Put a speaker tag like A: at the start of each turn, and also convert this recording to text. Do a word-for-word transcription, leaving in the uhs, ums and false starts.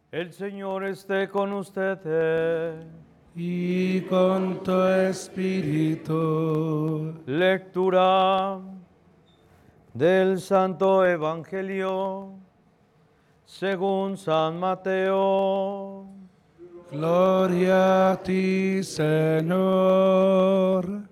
A: El Señor esté con ustedes.
B: Y con tu espíritu.
A: Lectura del Santo Evangelio según San Mateo.
B: Gloria a ti, Señor.